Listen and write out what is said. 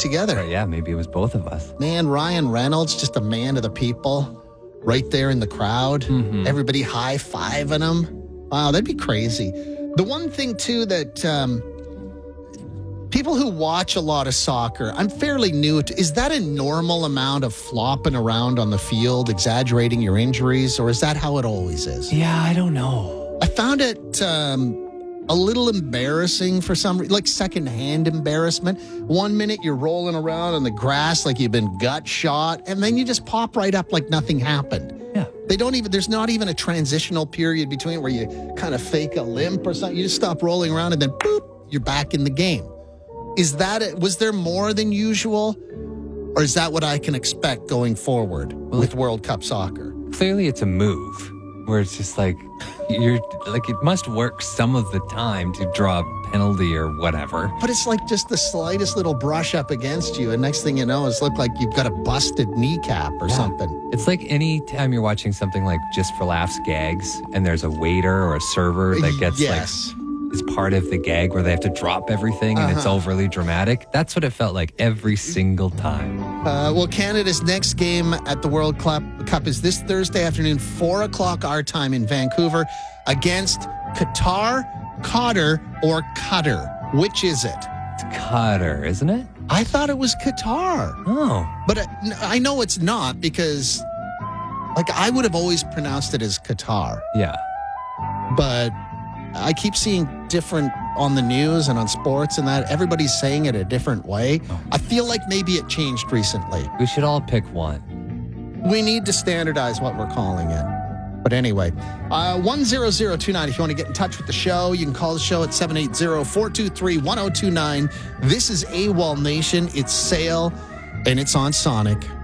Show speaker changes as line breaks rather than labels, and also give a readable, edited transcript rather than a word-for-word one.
together.
Or, yeah, maybe it was both of us.
Man, Ryan Reynolds, just a man of the people, right there in the crowd. Everybody high-fiving him. Wow, that'd be crazy. The one thing, too, that people who watch a lot of soccer, I'm fairly new to, is that a normal amount of flopping around on the field, exaggerating your injuries, or is that how it always is?
Yeah, I don't know.
I found it a little embarrassing for some reason, like secondhand embarrassment. 1 minute you're rolling around on the grass like you've been gut shot, and then you just pop right up like nothing happened.
Yeah.
There's not even a transitional period between where you kind of fake a limp or something. You just stop rolling around and then boop, you're back in the game. Is that it? Was there more than usual? Or is that what I can expect going forward with World Cup soccer?
Clearly it's a move where it's just like, you're like, it must work some of the time to draw a penalty or whatever.
But it's like just the slightest little brush up against you, and next thing you know, it's look like you've got a busted kneecap or something.
It's like any time you're watching something like Just for Laughs gags, and there's a waiter or a server that gets is part of the gag where they have to drop everything and it's overly dramatic. That's what it felt like every single time.
Well, Canada's next game at the World Cup is this Thursday afternoon, 4 o'clock our time in Vancouver, against Qatar, Qatar, or Qatar. Which is it?
It's Qatar, isn't it?
I thought it was Qatar.
Oh.
But I know it's not because, like, I would have always pronounced it as Qatar.
Yeah.
But I keep seeing different on the news and on sports and that. Everybody's saying it a different way. I feel like maybe it changed recently.
We should all pick one.
We need to standardize what we're calling it. But anyway, 10029 if you want to get in touch with the show. You can call the show at 780-423-1029. This is AWOL Nation. It's Sale, and it's on Sonic.